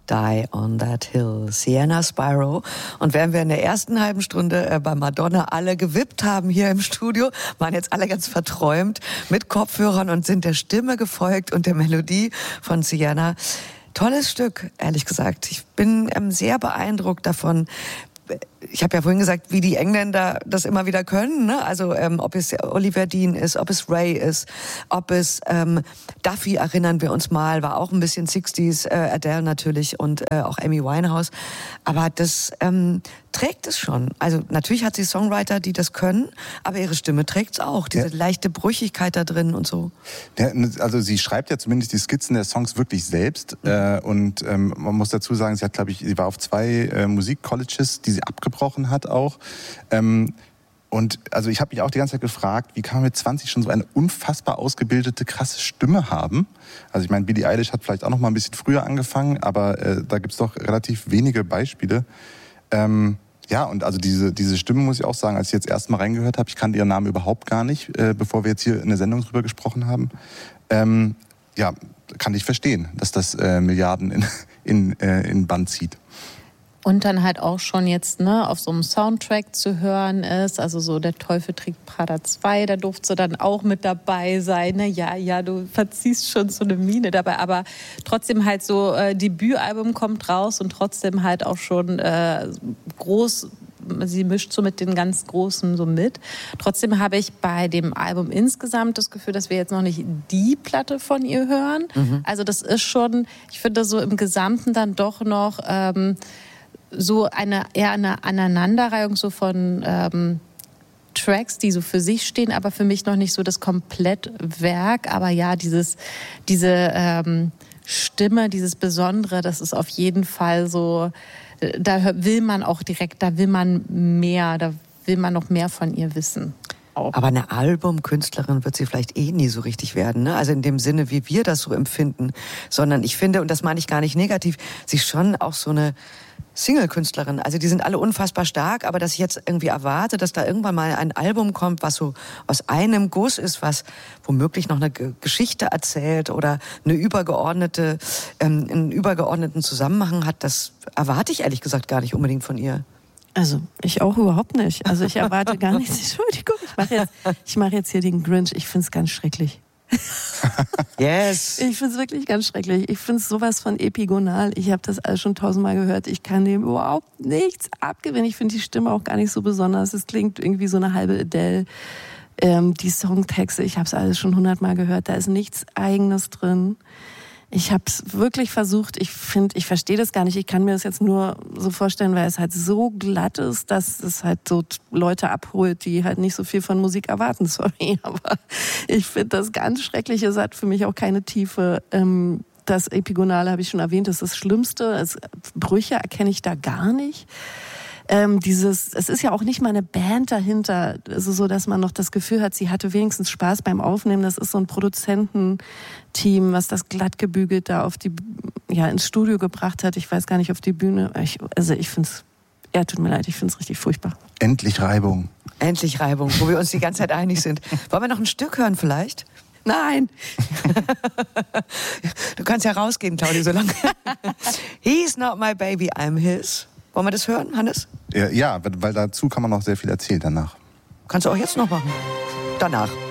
Die on That Hill, Sienna Spyro. Und während wir in der ersten halben Stunde bei Madonna alle gewippt haben hier im Studio, waren jetzt alle ganz verträumt mit Kopfhörern und sind der Stimme gefolgt und der Melodie von Sienna. Tolles Stück, ehrlich gesagt. Ich bin sehr beeindruckt davon. Ich habe ja vorhin gesagt, wie die Engländer das immer wieder können, ne? Also ob es Oliver Dean ist, ob es Ray ist, ob es Duffy, erinnern wir uns mal, war auch ein bisschen 60s, Adele natürlich und auch Amy Winehouse. Aber das trägt es schon. Also natürlich hat sie Songwriter, die das können, aber ihre Stimme trägt es auch. Diese leichte Brüchigkeit da drin und so. Ja, also sie schreibt ja zumindest die Skizzen der Songs wirklich selbst. Und man muss dazu sagen, sie hat, glaube ich, sie war auf 2 Musikcolleges, die sie abgebrochen hat auch. Und also ich habe mich auch die ganze Zeit gefragt, wie kann man mit 20 schon so eine unfassbar ausgebildete, krasse Stimme haben? Also ich meine, Billie Eilish hat vielleicht auch noch mal ein bisschen früher angefangen, aber da gibt's doch relativ wenige Beispiele. Ja, und also diese Stimme, muss ich auch sagen, als ich jetzt erst mal reingehört habe, ich kannte ihren Namen überhaupt gar nicht, bevor wir jetzt hier in der Sendung drüber gesprochen haben. Ja, kann ich verstehen, dass das Milliarden in Band zieht. Und dann halt auch schon jetzt auf so einem Soundtrack zu hören ist, also so Der Teufel trägt Prada 2, da durfte sie dann auch mit dabei sein. Ne? Ja, du verziehst schon so eine Miene dabei, aber trotzdem halt so, Debütalbum kommt raus und trotzdem halt auch schon groß, sie mischt so mit den ganz Großen so mit. Trotzdem habe ich bei dem Album insgesamt das Gefühl, dass wir jetzt noch nicht die Platte von ihr hören. Also das ist schon, ich finde so im Gesamten dann doch noch so eine Aneinanderreihung so von Tracks, die so für sich stehen, aber für mich noch nicht so das Komplettwerk. Aber ja, diese Stimme, dieses Besondere, das ist auf jeden Fall so, da will man auch direkt, da will man mehr, da will man noch mehr von ihr wissen. Auch. Aber eine Albumkünstlerin wird sie vielleicht nie so richtig werden, ne? Also in dem Sinne, wie wir das so empfinden. Sondern ich finde, und das meine ich gar nicht negativ, sie ist schon auch so eine Single-Künstlerin. Also die sind alle unfassbar stark, aber dass ich jetzt irgendwie erwarte, dass da irgendwann mal ein Album kommt, was so aus einem Guss ist, was womöglich noch eine Geschichte erzählt oder einen übergeordneten Zusammenhang hat, das erwarte ich ehrlich gesagt gar nicht unbedingt von ihr. Also ich auch überhaupt nicht. Also ich erwarte gar nichts. Entschuldigung, ich mache jetzt hier den Grinch. Ich finde es ganz schrecklich. Yes. Ich finde es wirklich ganz schrecklich. Ich finde es sowas von epigonal. Ich habe das alles schon 1000-mal gehört. Ich kann dem überhaupt nichts abgewinnen. Ich finde die Stimme auch gar nicht so besonders. Es klingt irgendwie so eine halbe Adele. Die Songtexte, ich habe es alles schon 100-mal gehört. Da ist nichts Eigenes drin. Ich habe es wirklich versucht. Ich verstehe das gar nicht. Ich kann mir das jetzt nur so vorstellen, weil es halt so glatt ist, dass es halt so Leute abholt, die halt nicht so viel von Musik erwarten. Sorry, aber ich finde das ganz schrecklich. Es hat für mich auch keine Tiefe. Das Epigonale habe ich schon erwähnt, das ist das Schlimmste. Brüche erkenne ich da gar nicht. Es ist ja auch nicht mal eine Band dahinter, also so, dass man noch das Gefühl hat, sie hatte wenigstens Spaß beim Aufnehmen. Das ist so ein Produzententeam, was das glatt gebügelt da ins Studio gebracht hat. Ich weiß gar nicht, auf die Bühne. Ich finde es, tut mir leid, ich finde es richtig furchtbar. Endlich Reibung. Endlich Reibung, wo wir uns die ganze Zeit einig sind. Wollen wir noch ein Stück hören vielleicht? Nein. Du kannst ja rausgehen, Claudia, so lange. He's not my baby, I'm his. Wollen wir das hören, Hannes? Ja, weil dazu kann man noch sehr viel erzählen danach. Kannst du auch jetzt noch machen. Danach.